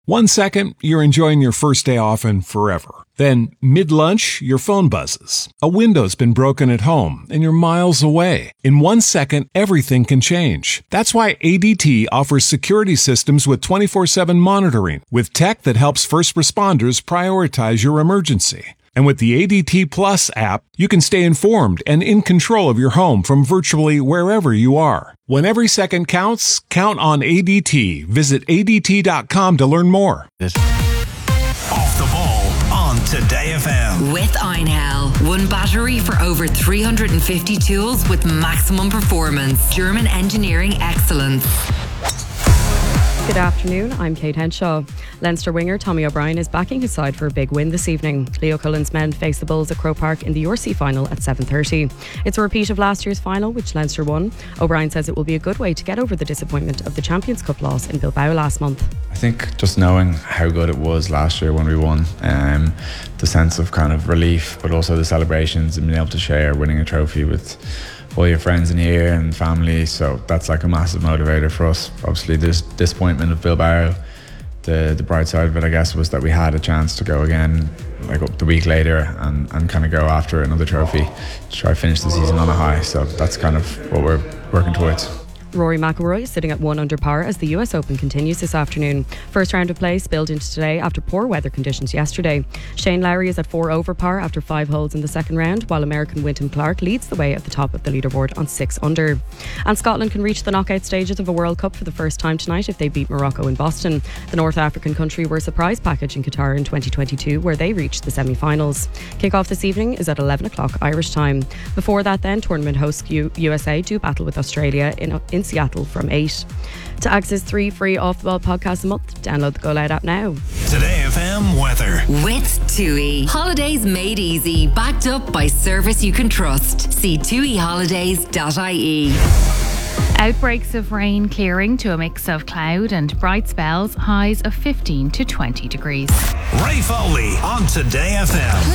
1 second, you're enjoying your first day off and forever. Then, mid-lunch, your phone buzzes. A window's been broken at home and you're miles away. In 1 second, everything can change. That's why ADT offers security systems with 24/7 monitoring, with tech that helps first responders prioritize your emergency. And with the ADT Plus app, you can stay informed and in control of your home from virtually wherever you are. When every second counts, count on ADT. Visit ADT.com to learn more. Off the ball on Today FM. With Einhell. One battery for over 350 tools with maximum performance. German engineering excellence. Good afternoon, I'm Kate Henshaw. Leinster winger Tommy O'Brien is backing his side for a big win this evening. Leo Cullen's men face the Bulls at Croke Park in the URC final at 7:30. It's a repeat of last year's final, which Leinster won. O'Brien says it will be a good way to get over the disappointment of the Champions Cup loss in Bilbao last month. I think just knowing how good it was last year when we won, the sense of kind of relief, but also the celebrations and being able to share winning a trophy with all your friends in here and family, so that's like a massive motivator for us. Obviously there's disappointment of Bilbao. The bright side of it, I guess, was that we had a chance to go again like up the week later and kind of go after another trophy to try to finish the season on a high, so that's kind of what we're working towards. Rory McIlroy is sitting at 1 under par as the US Open continues this afternoon. First round of play spilled into today after poor weather conditions yesterday. Shane Lowry is at 4 over par after 5 holes in the second round, while American Wynton Clark leads the way at the top of the leaderboard on 6 under. And Scotland can reach the knockout stages of a World Cup for the first time tonight if they beat Morocco in Boston. The North African country were a surprise package in Qatar in 2022, where they reached the semi-finals. Kick-off this evening is at 11 o'clock Irish time. Before that then, tournament hosts USA do battle with Australia in Seattle from 8. To access 3 free Off the Ball podcasts a month, download the Go Loud app now. Today FM weather. With TUI. Holidays made easy. Backed up by service you can trust. See tuiholidays.ie. Outbreaks of rain clearing to a mix of cloud and bright spells. Highs of 15 to 20 degrees. Ray Foley on Today FM.